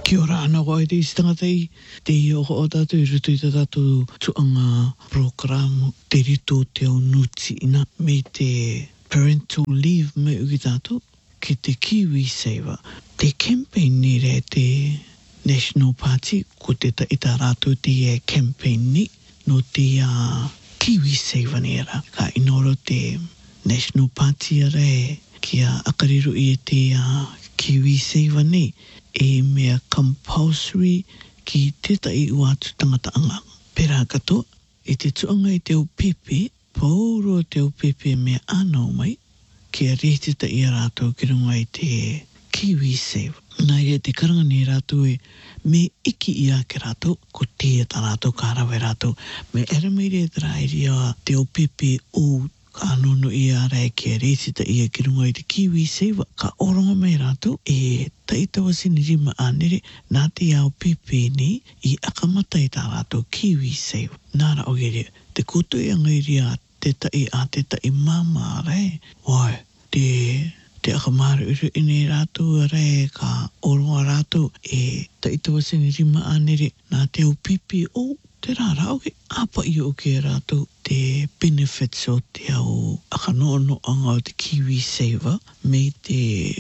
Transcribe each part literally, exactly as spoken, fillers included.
Kia ora ana koe te isi tangatai, te i o o tātou i rutu i tā tātou tuanga program te rito te o nuti ina me te parental leave me uki tātou ki te Kiwi Saver. Te campaign ni re te National Party ko te ta ita rātou te e campaign ni no te uh, Kiwi Saver ni era. Ka inoro te National Party re kia akariru i te uh, Kiwi Saver ni e mea compulsory ki tētai ua atu tangata anga. Pera katoa, i te tuanga i te upepe, pauro te upepe mea anau mai, kia rētita i a rātou ki runga i te Kiwi Save. Nā ia te karanga ni rātou e me iki i a ke rātou, ko tia tā rātou kārawe rātou, me era mai re tera i ria te upepe o ka anono i a rai kia rētita i a ki runga i te Kiwi Saver, ka oronga mai rātou e taitawa sini rima anere nā te ao pepe ni i akamata i tā rātou Kiwi Saver. Nāra o gere, te koto i anga i ria te tai a te tai māma rai, wai, te, te akamara uru ine rātou rai ka oronga rātou e taitawa sini rima anere nā te ao pepe o te rāra o ke apa i o ke rātou te benefits o te au akanono anga o te Kiwi Saver me te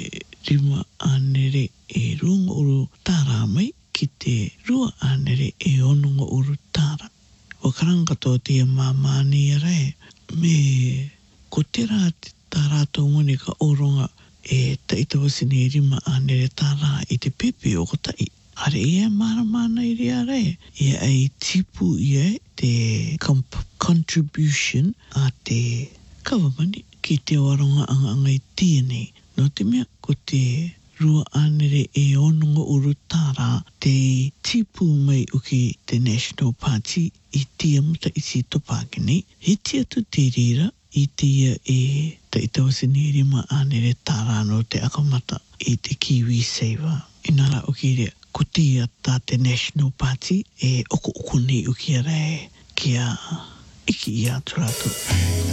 rima anere e runga uru tāra mai ki te rua anere e onunga uru tāra. O karanga tō te mamani rai me ko te rā tā rātou mone ka oronga e taitawa sini rima anere tāra i te pepe o ko tai. Are ia maramana i rea rei, ia ai tipu ia te contribution a te kawamani ki te waronga anga anga i tia no te mea ko te rua anere e onunga uru tāra te tipu mai uki te National Party i tia muta i si topake nei. He tia tu te rira i tia e te itawasini rima anere tāra no te akamata i te Kiwi Saver. Inara uki rea. Ko tia tā te National Party e oko oko nei uki a rei kia iki i atu rātou.